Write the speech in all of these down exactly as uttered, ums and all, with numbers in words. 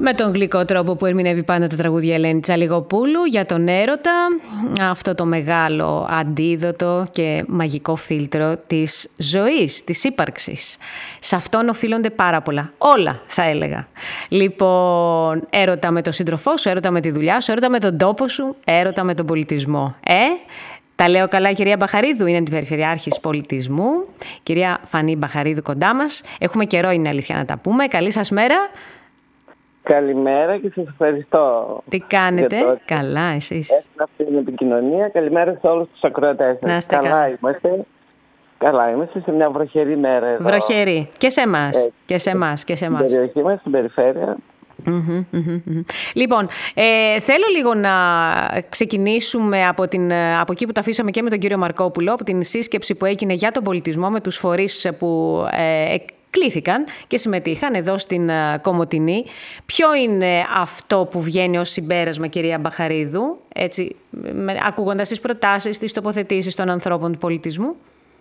Με τον γλυκό τρόπο που ερμηνεύει πάντα τα τραγούδια Ελένη Τσαλιγοπούλου για τον έρωτα, αυτό το μεγάλο αντίδοτο και μαγικό φίλτρο της ζωής, της ύπαρξης. Σε αυτόν οφείλονται πάρα πολλά. Όλα, θα έλεγα. Λοιπόν, έρωτα με τον σύντροφό σου, έρωτα με τη δουλειά σου, έρωτα με τον τόπο σου, έρωτα με τον πολιτισμό. Ε, τα λέω καλά, κυρία Μπαχαρίδου, είναι την Περιφερειάρχης Πολιτισμού. Κυρία Φανή Μπαχαρίδου κοντά μας. Έχουμε καιρό, είναι αλήθεια να τα πούμε. Καλή σας μέρα. Καλημέρα και σας ευχαριστώ. Τι κάνετε? Το... Καλά, εσείς? Έχουμε αυτή την επικοινωνία. Καλημέρα σε όλους τους ακροατές σας. Να είστε καλά. καλά. Είμαστε. Καλά, είμαστε σε μια βροχερή μέρα εδώ. Βροχερή. Και σε εμάς. Ε, και σε εμάς. Και σε εμάς. Στην περιοχή μας, στην περιφέρεια. Mm-hmm, mm-hmm. Λοιπόν, ε, θέλω λίγο να ξεκινήσουμε από, την, από εκεί που τα αφήσαμε και με τον κύριο Μαρκόπουλο, από την σύσκεψη που έγινε για τον πολιτισμό με τους φορείς που ε, κλήθηκαν και συμμετείχαν εδώ στην Κομοτηνή. Ποιο είναι αυτό που βγαίνει ως συμπέρασμα, κυρία Μπαχαρίδου, έτσι, με, ακούγοντας τις προτάσεις, τις τοποθετήσεις των ανθρώπων του πολιτισμού?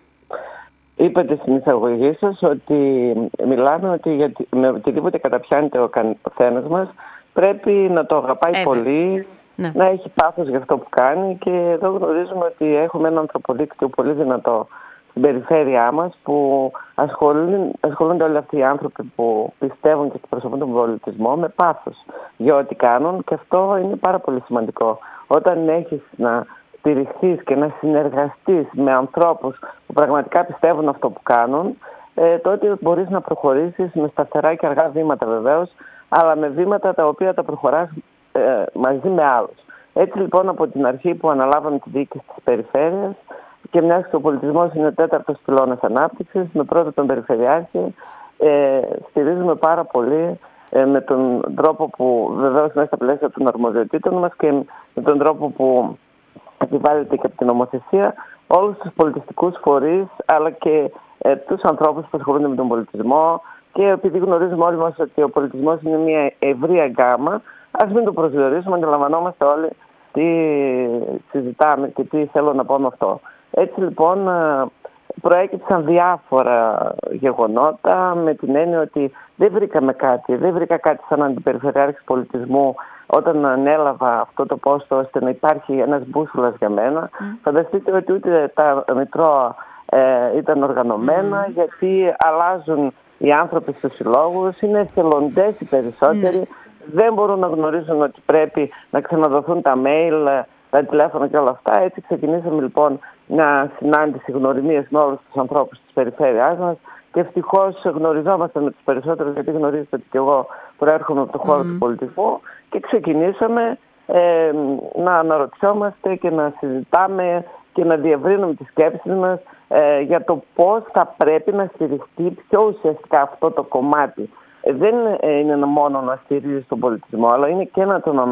Είπατε στην εισαγωγή σας ότι μιλάμε ότι για, με οτιδήποτε καταπιάνεται ο καθένας μας πρέπει να το αγαπάει Έβαια. πολύ, ναι. να έχει πάθος για αυτό που κάνει, και εδώ γνωρίζουμε ότι έχουμε ένα ανθρωποδίκτυο πολύ δυνατό στην περιφέρειά μας που ασχολούν, ασχολούνται όλοι αυτοί οι άνθρωποι που πιστεύουν και εκπροσωπούν τον πολιτισμό με πάθος για ό,τι κάνουν, και αυτό είναι πάρα πολύ σημαντικό. Όταν έχεις να στηριχθείς και να συνεργαστείς με ανθρώπους που πραγματικά πιστεύουν αυτό που κάνουν, ε, τότε μπορείς να προχωρήσεις με σταθερά και αργά βήματα βεβαίως, αλλά με βήματα τα οποία τα προχωράς ε, μαζί με άλλους. Έτσι λοιπόν, από την αρχή που αναλάβαμε τη διοίκηση της περιφέρειας, και μιας και ο πολιτισμός είναι τέταρτος πυλώνας ανάπτυξης, με πρώτο τον Περιφερειάρχη, ε, στηρίζουμε πάρα πολύ ε, με τον τρόπο που βεβαίως μέσα στα πλαίσια των αρμοδιοτήτων μας και με τον τρόπο που επιβάλλεται και από την νομοθεσία, όλους τους πολιτιστικούς φορείς, αλλά και ε, τους ανθρώπους που ασχολούνται με τον πολιτισμό, και επειδή γνωρίζουμε όλοι μας ότι ο πολιτισμός είναι μια ευρεία γκάμα, ας μην το προσδιορίσουμε, αντιλαμβανόμαστε όλοι τι συζητάμε και τι θέλω να πω με αυτό. Έτσι λοιπόν προέκυψαν διάφορα γεγονότα, με την έννοια ότι δεν βρήκαμε κάτι, δεν βρήκα κάτι σαν αντιπεριφερειάρχης πολιτισμού όταν ανέλαβα αυτό το πόστο, ώστε να υπάρχει ένας μπούσουλας για μένα. Mm. Φανταστείτε ότι ούτε τα μητρώα ε, ήταν οργανωμένα, mm. γιατί αλλάζουν οι άνθρωποι στους συλλόγους, είναι εθελοντές οι περισσότεροι, mm. δεν μπορούν να γνωρίζουν ότι πρέπει να ξαναδοθούν τα mail, τα τηλέφωνα και όλα αυτά. Έτσι ξεκινήσαμε λοιπόν μια συνάντηση γνωριμίας με όλους τους ανθρώπους της περιφέρειάς μας, και ευτυχώς γνωριζόμαστε με τους περισσότερους, γιατί γνωρίζετε ότι και εγώ προέρχομαι από το χώρο mm. του πολιτισμού, και ξεκινήσαμε ε, να αναρωτιόμαστε και να συζητάμε και να διευρύνουμε τις σκέψεις μας ε, για το πώς θα πρέπει να στηριχτεί πιο ουσιαστικά αυτό το κομμάτι. Ε, δεν είναι μόνο να στηρίζει τον πολιτισμό, αλλά είναι και να τον